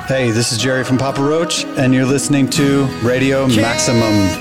Hey, this is Jerry from Papa Roach, and you're listening to Radio Maximum.